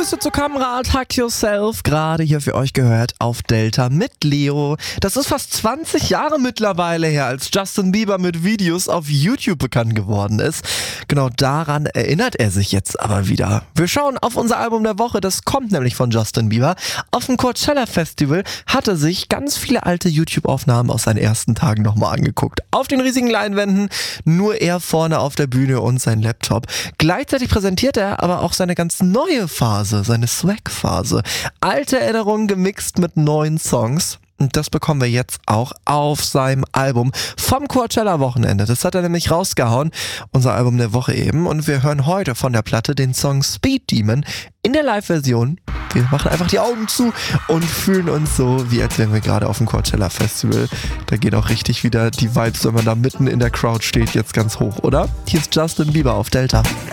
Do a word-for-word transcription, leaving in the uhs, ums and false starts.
bist du zur Kamera, Attack Yourself, gerade hier für euch gehört auf Delta mit Leo. Das ist fast zwanzig Jahre mittlerweile her, als Justin Bieber mit Videos auf YouTube bekannt geworden ist. Genau daran erinnert er sich jetzt aber wieder. Wir schauen auf unser Album der Woche, das kommt nämlich von Justin Bieber. Auf dem Coachella Festival hat er sich ganz viele alte YouTube-Aufnahmen aus seinen ersten Tagen nochmal angeguckt. Auf den riesigen Leinwänden, nur er vorne auf der Bühne und sein Laptop. Gleichzeitig präsentiert er aber auch seine ganz neue Phase, seine Swag-Phase. Alte Erinnerungen gemixt mit neuen Songs. Und das bekommen wir jetzt auch auf seinem Album vom Coachella-Wochenende. Das hat er nämlich rausgehauen, unser Album der Woche eben. Und wir hören heute von der Platte den Song Speed Demon in der Live-Version. Wir machen einfach die Augen zu und fühlen uns so, wie als wären wir gerade auf dem Coachella-Festival. Da gehen auch richtig wieder die Vibes, wenn man da mitten in der Crowd steht, jetzt ganz hoch, oder? Hier ist Justin Bieber auf Delta.